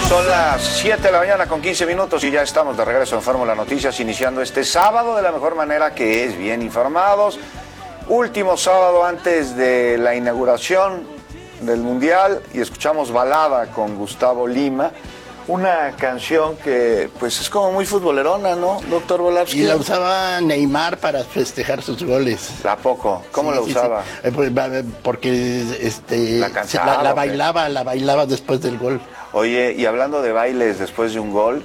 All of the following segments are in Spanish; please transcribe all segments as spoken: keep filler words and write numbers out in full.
Son las siete de la mañana con quince minutos y ya estamos de regreso en Fórmula Noticias, iniciando este sábado de la mejor manera, que es bien informados. Último sábado antes de la inauguración del Mundial, y escuchamos Balada con Gustavo Lima, una canción que pues es como muy futbolerona, ¿no, doctor Volapsky? Y la usaba Neymar para festejar sus goles. ¿A poco? ¿Cómo sí, la usaba? Sí, sí. Porque este, la, cantaba, la, la bailaba, la bailaba después del gol. Oye, y hablando de bailes después de un gol,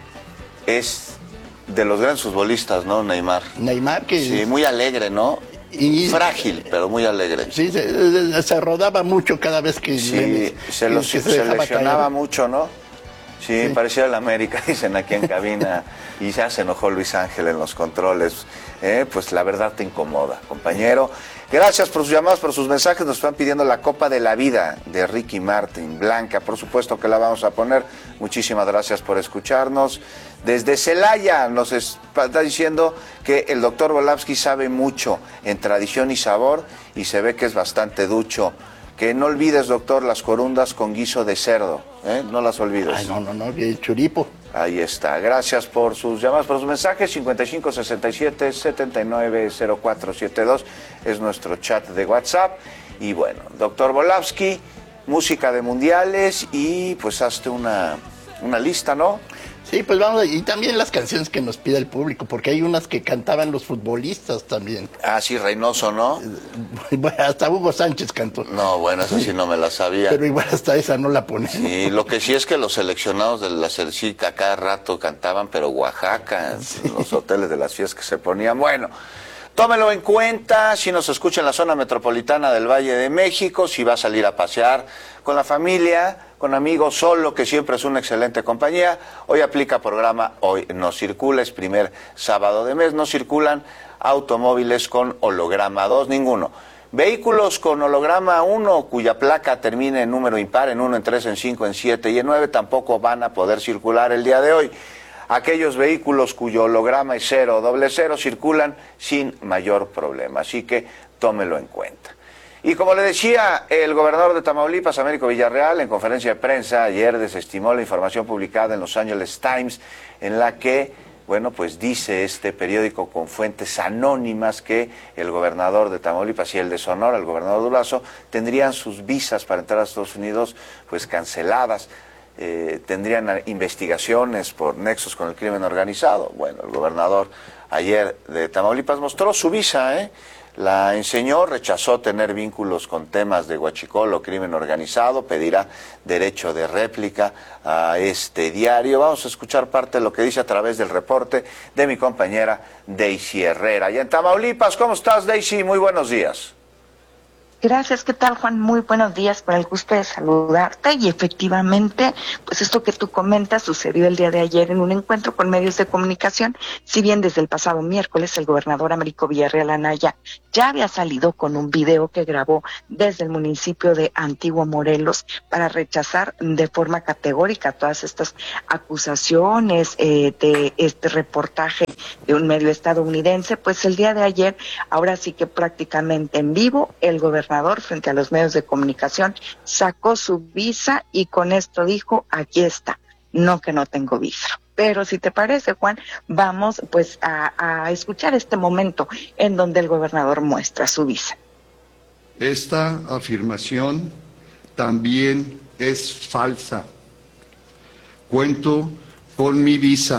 es de los grandes futbolistas, ¿no, Neymar? Neymar que... Sí, muy alegre, ¿no? Y, frágil, pero muy alegre. Sí, se, se rodaba mucho cada vez que... Sí, le, se, los, que se, se lesionaba caer. mucho, ¿no? Sí, sí, parecía el América, dicen aquí en cabina, y ya se enojó Luis Ángel en los controles. Eh, pues la verdad te incomoda, compañero. Gracias por sus llamadas, por sus mensajes. Nos están pidiendo la Copa de la Vida de Ricky Martin, Blanca. Por supuesto que la vamos a poner. Muchísimas gracias por escucharnos. Desde Celaya nos está diciendo que el doctor Volapsky sabe mucho en tradición y sabor y se ve que es bastante ducho. Que no olvides, doctor, las corundas con guiso de cerdo, ¿eh? No las olvides. Ay, no, no, no, el churipo. Ahí está. Gracias por sus llamadas, por sus mensajes. cincuenta y cinco, sesenta y siete, setenta y nueve, cero cuatro setenta y dos es nuestro chat de WhatsApp. Y bueno, doctor Volapsky, música de mundiales y pues hazte una, una lista, ¿no? Sí, pues vamos, y también las canciones que nos pide el público, porque hay unas que cantaban los futbolistas también. Ah, sí, Reynoso, ¿no? Bueno, hasta Hugo Sánchez cantó. No, bueno, esa sí no me la sabía. Pero igual hasta esa no la ponen. Sí, lo que sí es que los seleccionados de la Cercica cada rato cantaban, pero Oaxaca, sí. En los hoteles de las fiestas que se ponían. Bueno, tómelo en cuenta si nos escucha en la zona metropolitana del Valle de México, si va a salir a pasear con la familia, con amigos, solo, que siempre es una excelente compañía. Hoy aplica programa Hoy No Circula, es primer sábado de mes, no circulan automóviles con holograma dos, ninguno. Vehículos con holograma uno, cuya placa termine en número impar, en uno, en tres, en cinco, en siete y en nueve, tampoco van a poder circular el día de hoy. Aquellos vehículos cuyo holograma es cero o doble cero circulan sin mayor problema, así que tómelo en cuenta. Y como le decía el gobernador de Tamaulipas, Américo Villarreal, en conferencia de prensa ayer desestimó la información publicada en Los Angeles Times, en la que, bueno, pues dice este periódico con fuentes anónimas que el gobernador de Tamaulipas y el de Sonora, el gobernador Durazo, tendrían sus visas para entrar a Estados Unidos pues canceladas. Eh, tendrían investigaciones por nexos con el crimen organizado. Bueno, el gobernador ayer de Tamaulipas mostró su visa, ¿eh? La enseñó, rechazó tener vínculos con temas de huachicol o crimen organizado, pedirá derecho de réplica a este diario. Vamos a escuchar parte de lo que dice a través del reporte de mi compañera Daisy Herrera. Y en Tamaulipas, ¿cómo estás, Daisy? Muy buenos días. Gracias, ¿qué tal, Juan? Muy buenos días, con el gusto de saludarte. Y efectivamente, pues esto que tú comentas sucedió el día de ayer en un encuentro con medios de comunicación. Si bien desde el pasado miércoles el gobernador Américo Villarreal Anaya ya había salido con un video que grabó desde el municipio de Antiguo Morelos para rechazar de forma categórica todas estas acusaciones eh, de este reportaje de un medio estadounidense, pues el día de ayer, ahora sí que prácticamente en vivo, el gobernador frente a los medios de comunicación sacó su visa y con esto dijo: aquí está, no que no tengo visa. Pero si te parece, Juan, vamos pues a, a escuchar este momento en donde el gobernador muestra su visa. Esta afirmación también es falsa. Cuento con mi visa.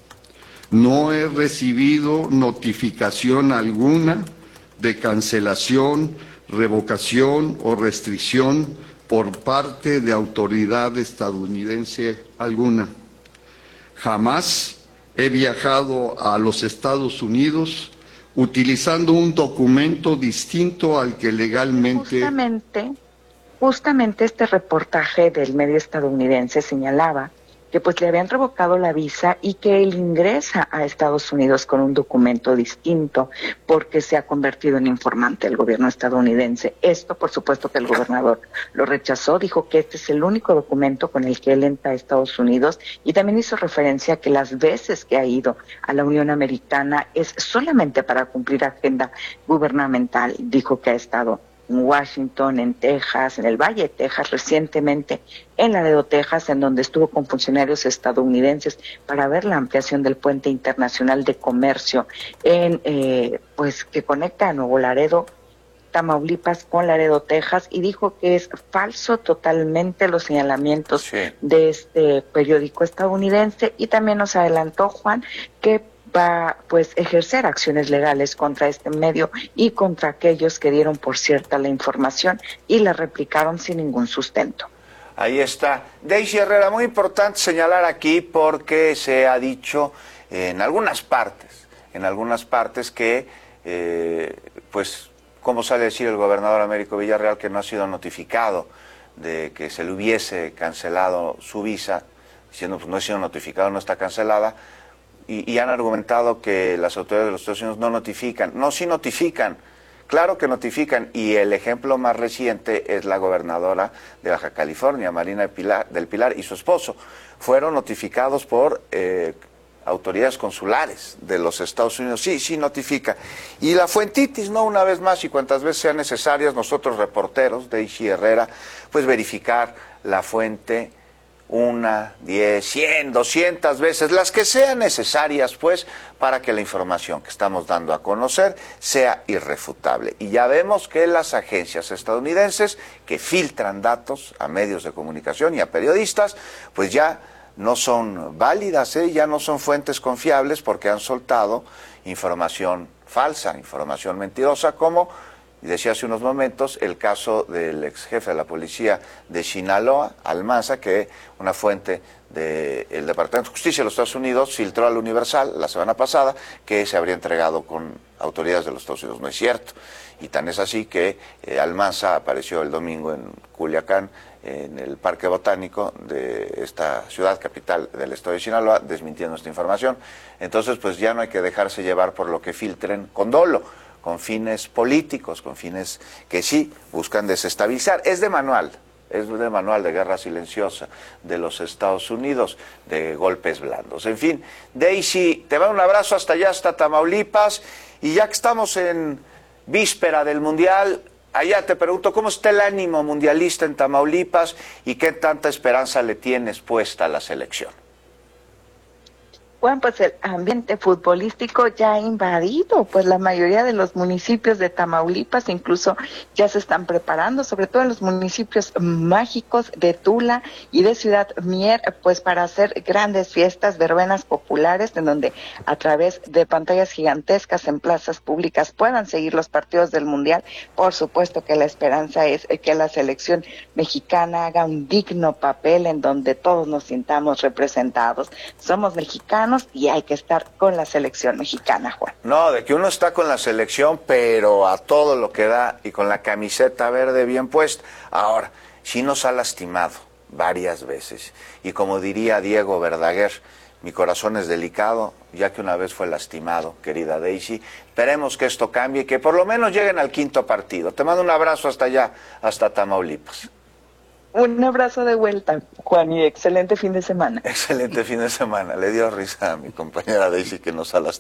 No he recibido notificación alguna de cancelación, revocación o restricción por parte de autoridad estadounidense alguna. Jamás he viajado a los Estados Unidos utilizando un documento distinto al que legalmente... Justamente, justamente este reportaje del medio estadounidense señalaba que pues le habían revocado la visa y que él ingresa a Estados Unidos con un documento distinto porque se ha convertido en informante del gobierno estadounidense. Esto, por supuesto, que el gobernador lo rechazó, dijo que este es el único documento con el que él entra a Estados Unidos y también hizo referencia a que las veces que ha ido a la Unión Americana es solamente para cumplir agenda gubernamental. Dijo que ha estado en Washington, en Texas, en el Valle de Texas, recientemente en Laredo, Texas, en donde estuvo con funcionarios estadounidenses para ver la ampliación del puente internacional de comercio en eh, pues que conecta a Nuevo Laredo, Tamaulipas con Laredo, Texas, y dijo que es falso totalmente los señalamientos Sí. de este periódico estadounidense, y también nos adelantó, Juan, que va pues ejercer acciones legales contra este medio y contra aquellos que dieron por cierta la información y la replicaron sin ningún sustento. Ahí está. Daisy Herrera, muy importante señalar aquí porque se ha dicho en algunas partes, en algunas partes que eh, pues ¿cómo sale a decir el gobernador Américo Villarreal que no ha sido notificado de que se le hubiese cancelado su visa? Diciendo, pues no ha sido notificado, no está cancelada. Y, y han argumentado que las autoridades de los Estados Unidos no notifican. No, sí notifican. Claro que notifican. Y el ejemplo más reciente es la gobernadora de Baja California, Marina Pilar, del Pilar, y su esposo. Fueron notificados por Eh, autoridades consulares de los Estados Unidos, sí, sí notifica. Y la fuentitis, ¿no? Una vez más y cuantas veces sean necesarias, nosotros reporteros, Daisy Herrera, pues verificar la fuente una, diez, cien, doscientas veces, las que sean necesarias, pues, para que la información que estamos dando a conocer sea irrefutable. Y ya vemos que las agencias estadounidenses que filtran datos a medios de comunicación y a periodistas, pues ya no son válidas, ¿eh? Ya no son fuentes confiables porque han soltado información falsa, información mentirosa, como decía hace unos momentos el caso del ex jefe de la policía de Sinaloa, Almanza, que una fuente del Departamento de Justicia de los Estados Unidos filtró al Universal la semana pasada que se habría entregado con autoridades de los Estados Unidos. No es cierto. Y tan es así que eh, Almanza apareció el domingo en Culiacán, en el Parque Botánico de esta ciudad capital del estado de Sinaloa, desmintiendo esta información. Entonces, pues ya no hay que dejarse llevar por lo que filtren con dolo, con fines políticos, con fines que sí buscan desestabilizar. Es de manual, es de manual de guerra silenciosa de los Estados Unidos, de golpes blandos. En fin, Daisy, te va un abrazo hasta allá, hasta Tamaulipas, y ya que estamos en víspera del Mundial, allá te pregunto, ¿cómo está el ánimo mundialista en Tamaulipas y qué tanta esperanza le tienes puesta a la selección? Bueno, pues el ambiente futbolístico ya ha invadido pues la mayoría de los municipios de Tamaulipas, incluso ya se están preparando, sobre todo en los municipios mágicos de Tula y de Ciudad Mier, pues para hacer grandes fiestas, verbenas populares, en donde a través de pantallas gigantescas en plazas públicas puedan seguir los partidos del Mundial. Por supuesto que la esperanza es que la selección mexicana haga un digno papel en donde todos nos sintamos representados. Somos mexicanos y hay que estar con la selección mexicana, Juan. No, de que uno está con la selección, pero a todo lo que da y con la camiseta verde bien puesta. Ahora, sí nos ha lastimado varias veces. Y como diría Diego Verdaguer, mi corazón es delicado, ya que una vez fue lastimado, querida Daisy. Esperemos que esto cambie y que por lo menos lleguen al quinto partido. Te mando un abrazo hasta allá, hasta Tamaulipas. Un abrazo de vuelta, Juan, y excelente fin de semana. Excelente fin de semana. Le dio risa a mi compañera Daisy que nos ha lastimado.